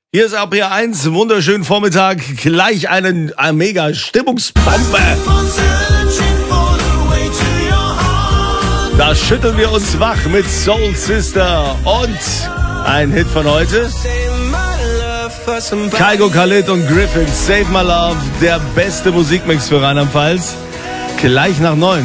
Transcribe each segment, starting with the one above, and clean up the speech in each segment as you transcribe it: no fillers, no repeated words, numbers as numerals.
Hier ist RPR1, wunderschönen Vormittag, gleich eine mega Stimmungsbombe. Da schütteln wir uns wach mit Soul Sister und ein Hit von heute. Kygo Khalid und Griffin, Save My Love, der beste Musikmix für Rheinland-Pfalz. Gleich nach 9.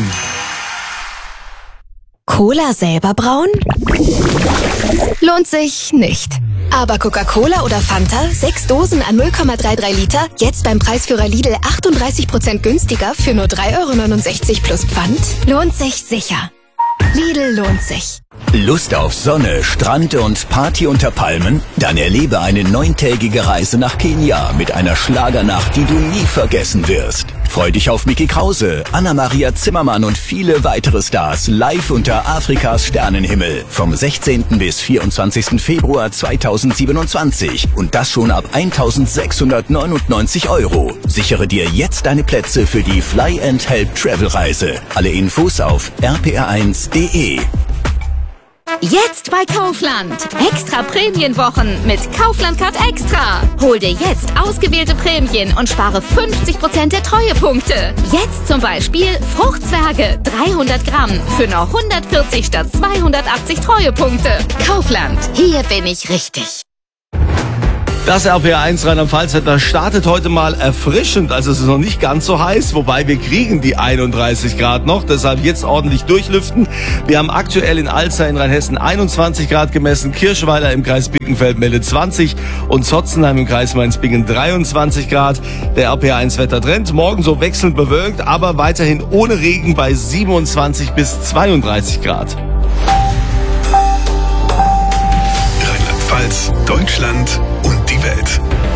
Cola selber brauen? Lohnt sich nicht. Aber Coca-Cola oder Fanta, 6 Dosen an 0,33 Liter, jetzt beim Preisführer Lidl 38% günstiger für nur 3,69 € plus Pfand? Lohnt sich sicher. Lidl lohnt sich. Lust auf Sonne, Strand und Party unter Palmen? Dann erlebe eine 9-tägige Reise nach Kenia mit einer Schlagernacht, die du nie vergessen wirst. Freu dich auf Micky Krause, Anna-Maria Zimmermann und viele weitere Stars live unter Afrikas Sternenhimmel vom 16. bis 24. Februar 2027 und das schon ab 1.699 €. Sichere dir jetzt deine Plätze für die Fly and Help Travel Reise. Alle Infos auf rpr1.de. Jetzt bei Kaufland. Extra Prämienwochen mit Kaufland Card Extra. Hol dir jetzt ausgewählte Prämien und spare 50% der Treuepunkte. Jetzt zum Beispiel Fruchtzwerge 300 Gramm für nur 140 statt 280 Treuepunkte. Kaufland, hier bin ich richtig. Das RPR1 Rheinland-Pfalz-Wetter startet heute mal erfrischend, also es ist noch nicht ganz so heiß, wobei wir kriegen die 31 Grad noch, deshalb jetzt ordentlich durchlüften. Wir haben aktuell in Alzey in Rheinhessen 21 Grad gemessen, Kirchweiler im Kreis Bickenfeld meldet 20 und Zotzenheim im Kreis Mainz-Bingen 23 Grad. Der RPR1-Wettertrend, morgen so wechselnd bewölkt, aber weiterhin ohne Regen bei 27 bis 32 Grad. Rheinland-Pfalz, Deutschland und die Welt.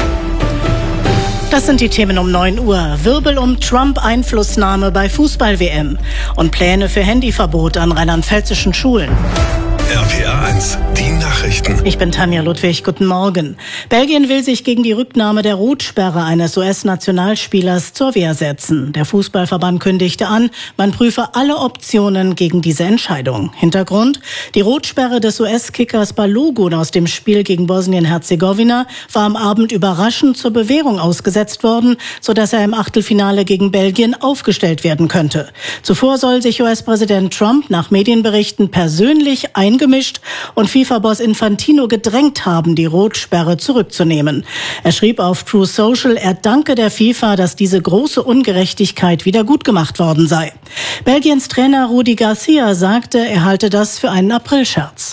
Das sind die Themen um 9 Uhr. Wirbel um Trump-Einflussnahme bei Fußball-WM und Pläne für Handyverbot an rheinland-pfälzischen Schulen. RPR1, die Nachrichten. Ich bin Tanja Ludwig, guten Morgen. Belgien will sich gegen die Rücknahme der Rotsperre eines US-Nationalspielers zur Wehr setzen. Der Fußballverband kündigte an, man prüfe alle Optionen gegen diese Entscheidung. Hintergrund: Die Rotsperre des US-Kickers Balogun aus dem Spiel gegen Bosnien-Herzegowina war am Abend überraschend zur Bewährung ausgesetzt worden, sodass er im Achtelfinale gegen Belgien aufgestellt werden könnte. Zuvor soll sich US-Präsident Trump nach Medienberichten persönlich eingemischt und FIFA-Boss Infantino gedrängt haben, die Rotsperre zurückzunehmen. Er schrieb auf True Social, er danke der FIFA, dass diese große Ungerechtigkeit wieder gut gemacht worden sei. Belgiens Trainer Rudi Garcia sagte, er halte das für einen Aprilscherz.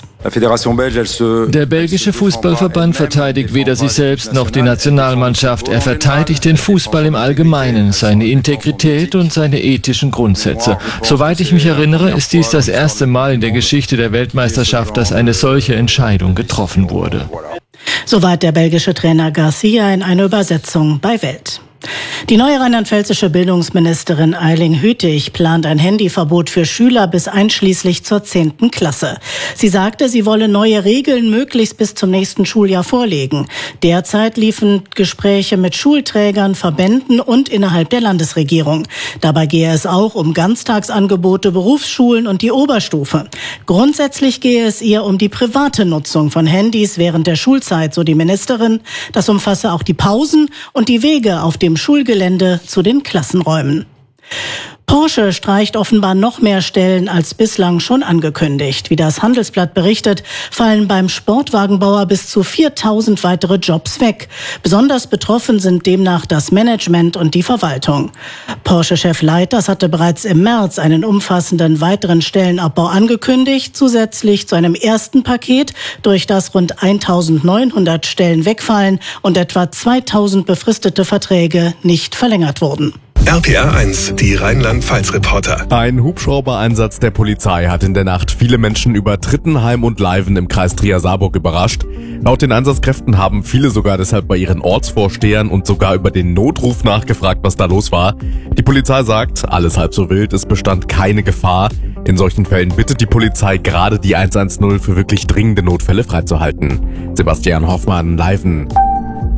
Der belgische Fußballverband verteidigt weder sich selbst noch die Nationalmannschaft. Er verteidigt den Fußball im Allgemeinen, seine Integrität und seine ethischen Grundsätze. Soweit ich mich erinnere, ist dies das erste Mal in der Geschichte der Weltmeisterschaft, dass eine solche Entscheidung getroffen wurde. Soweit der belgische Trainer Garcia in einer Übersetzung bei Welt. Die neue rheinland-pfälzische Bildungsministerin Eiling Hütig plant ein Handyverbot für Schüler bis einschließlich zur 10. Klasse. Sie sagte, sie wolle neue Regeln möglichst bis zum nächsten Schuljahr vorlegen. Derzeit liefen Gespräche mit Schulträgern, Verbänden und innerhalb der Landesregierung. Dabei gehe es auch um Ganztagsangebote, Berufsschulen und die Oberstufe. Grundsätzlich gehe es ihr um die private Nutzung von Handys während der Schulzeit, so die Ministerin. Das umfasse auch die Pausen und die Wege auf dem Schulgelände zu den Klassenräumen. Porsche streicht offenbar noch mehr Stellen als bislang schon angekündigt. Wie das Handelsblatt berichtet, fallen beim Sportwagenbauer bis zu 4.000 weitere Jobs weg. Besonders betroffen sind demnach das Management und die Verwaltung. Porsche-Chef Leiters hatte bereits im März einen umfassenden weiteren Stellenabbau angekündigt, zusätzlich zu einem ersten Paket, durch das rund 1.900 Stellen wegfallen und etwa 2.000 befristete Verträge nicht verlängert wurden. RPR1, die Rheinland-Pfalz-Reporter. Ein Hubschraubereinsatz der Polizei hat in der Nacht viele Menschen über Trittenheim und Leiven im Kreis Trier-Saarburg überrascht. Laut den Einsatzkräften haben viele sogar deshalb bei ihren Ortsvorstehern und sogar über den Notruf nachgefragt, was da los war. Die Polizei sagt, alles halb so wild, es bestand keine Gefahr. In solchen Fällen bittet die Polizei gerade die 110 für wirklich dringende Notfälle freizuhalten. Sebastian Hoffmann, Leiven.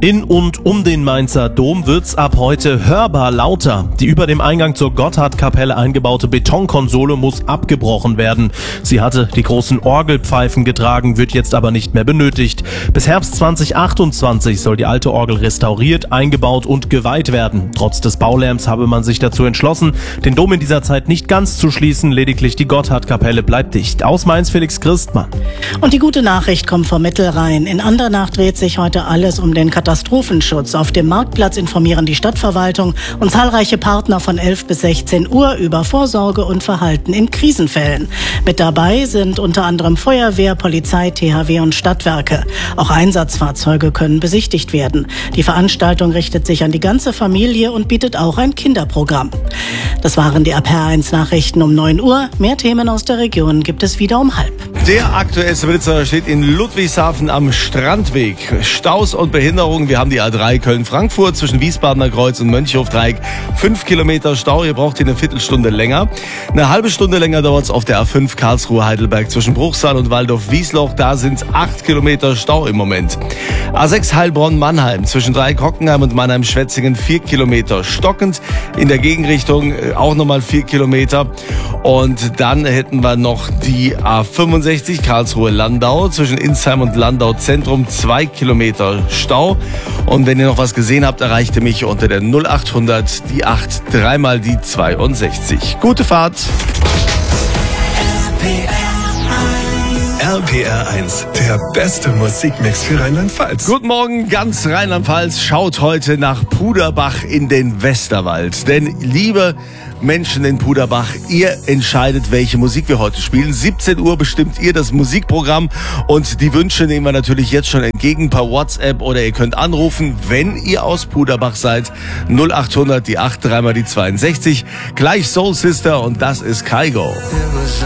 In und um den Mainzer Dom wird's ab heute hörbar lauter. Die über dem Eingang zur Gotthardkapelle eingebaute Betonkonsole muss abgebrochen werden. Sie hatte die großen Orgelpfeifen getragen, wird jetzt aber nicht mehr benötigt. Bis Herbst 2028 soll die alte Orgel restauriert, eingebaut und geweiht werden. Trotz des Baulärms habe man sich dazu entschlossen, den Dom in dieser Zeit nicht ganz zu schließen. Lediglich die Gotthardkapelle bleibt dicht. Aus Mainz Felix Christmann. Und die gute Nachricht kommt vom Mittelrhein. In Andernach dreht sich heute alles um den Katastrophenschutz. Auf dem Marktplatz informieren die Stadtverwaltung und zahlreiche Partner von 11 bis 16 Uhr über Vorsorge und Verhalten in Krisenfällen. Mit dabei sind unter anderem Feuerwehr, Polizei, THW und Stadtwerke. Auch Einsatzfahrzeuge können besichtigt werden. Die Veranstaltung richtet sich an die ganze Familie und bietet auch ein Kinderprogramm. Das waren die RPR1-Nachrichten um 9 Uhr. Mehr Themen aus der Region gibt es wieder um 12:30. Der aktuellste Blitzer steht in Ludwigshafen am Strandweg. Staus und Behinderungen. Wir haben die A3 Köln-Frankfurt zwischen Wiesbadener Kreuz und Mönchhofdreieck. 5 Kilometer Stau. Ihr braucht hier eine Viertelstunde länger. Eine halbe Stunde länger dauert es auf der A5 Karlsruhe-Heidelberg zwischen Bruchsal und Waldorf-Wiesloch. Da sind 8 Kilometer Stau im Moment. A6 Heilbronn-Mannheim zwischen Dreieck-Hockenheim und Mannheim-Schwetzingen 4 Kilometer stockend. In der Gegenrichtung auch nochmal 4 Kilometer. Und dann hätten wir noch die A65 Karlsruhe-Landau zwischen Insheim und Landau Zentrum 2 Kilometer Stau. Und wenn ihr noch was gesehen habt, erreicht ihr mich unter der 0800 die 8 dreimal die 62. Gute Fahrt. RPR1, der beste Musikmix für Rheinland-Pfalz. Guten Morgen, ganz Rheinland-Pfalz schaut heute nach Puderbach in den Westerwald. Denn, liebe Menschen in Puderbach, ihr entscheidet, welche Musik wir heute spielen. 17 Uhr bestimmt ihr das Musikprogramm und die Wünsche nehmen wir natürlich jetzt schon entgegen per WhatsApp oder ihr könnt anrufen, wenn ihr aus Puderbach seid. 0800 die 8 dreimal die 62. Gleich Soul Sister und das ist Kygo.